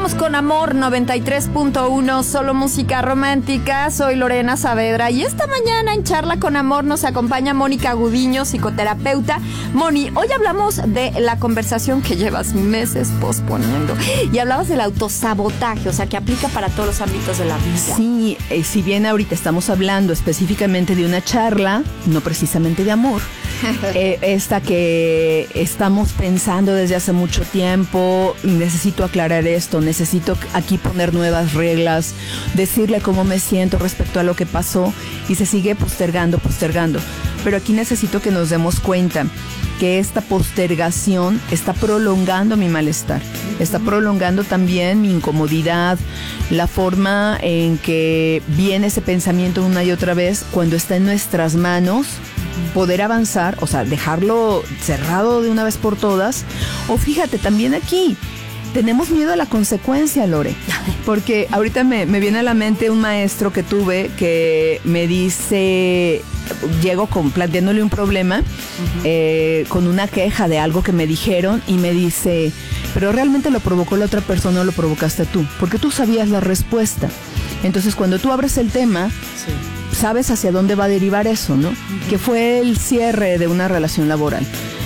Estamos con Amor 93.1, solo música romántica. Soy Lorena Saavedra y esta mañana en Charla con Amor nos acompaña Mónica Gudiño, psicoterapeuta. Moni, hoy hablamos de la conversación que llevas meses posponiendo y hablabas del autosabotaje, o sea, que aplica para todos los ámbitos de la vida. Sí, si bien ahorita estamos hablando específicamente de una charla, no precisamente de amor, esta que estamos pensando desde hace mucho tiempo, necesito aclarar esto, necesito aquí poner nuevas reglas, decirle cómo me siento respecto a lo que pasó y se sigue postergando. Pero aquí necesito que nos demos cuenta que esta postergación está prolongando mi malestar, está prolongando también mi incomodidad, la forma en que viene ese pensamiento una y otra vez cuando está en nuestras manos poder avanzar, o sea, dejarlo cerrado de una vez por todas. O fíjate, también aquí tenemos miedo a la consecuencia, Lore, porque ahorita me viene a la mente un maestro que tuve que me dice, llego planteándole un problema, con una queja de algo que me dijeron y me dice, pero realmente lo provocó la otra persona o lo provocaste tú, porque tú sabías la respuesta. Entonces cuando tú abres el tema, sí, sabes hacia dónde va a derivar eso, ¿no? Que fue el cierre de una relación laboral.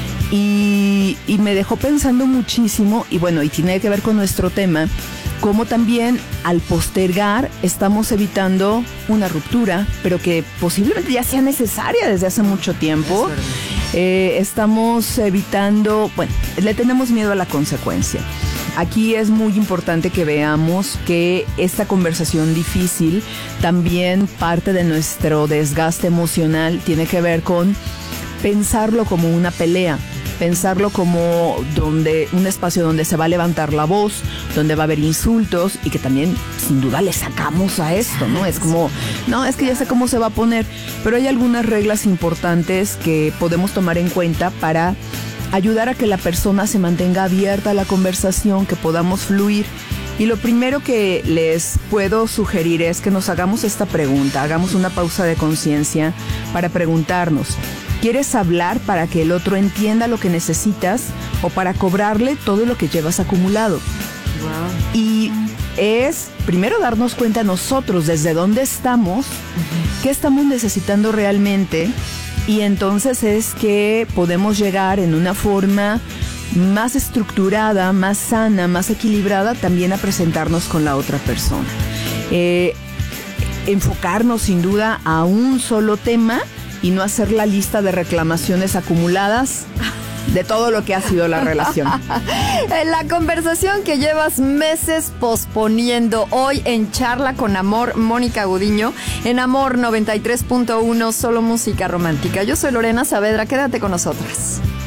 Y me dejó pensando muchísimo, y bueno, y tiene que ver con nuestro tema, cómo también al postergar estamos evitando una ruptura, pero que posiblemente ya sea necesaria desde hace mucho tiempo. Estamos evitando, bueno, le tenemos miedo a la consecuencia. Aquí es muy importante que veamos que esta conversación difícil, también parte de nuestro desgaste emocional, tiene que ver con pensarlo como una pelea, pensarlo como un espacio donde se va a levantar la voz, donde va a haber insultos y que también sin duda le sacamos a esto, ¿no? Es como, no, es que ya sé cómo se va a poner, pero hay algunas reglas importantes que podemos tomar en cuenta para ayudar a que la persona se mantenga abierta a la conversación, que podamos fluir. Y lo primero que les puedo sugerir es que nos hagamos esta pregunta, hagamos una pausa de conciencia para preguntarnos, ¿quieres hablar para que el otro entienda lo que necesitas o para cobrarle todo lo que llevas acumulado? Wow. Y es primero darnos cuenta nosotros desde dónde estamos, qué estamos necesitando realmente, y entonces es que podemos llegar en una forma más estructurada, más sana, más equilibrada también a presentarnos con la otra persona. Enfocarnos sin duda a un solo tema y no hacer la lista de reclamaciones acumuladas de todo lo que ha sido la relación. En la conversación que llevas meses posponiendo, hoy en Charla con Amor, Mónica Gudiño, en Amor 93.1, solo música romántica. Yo soy Lorena Saavedra, quédate con nosotras.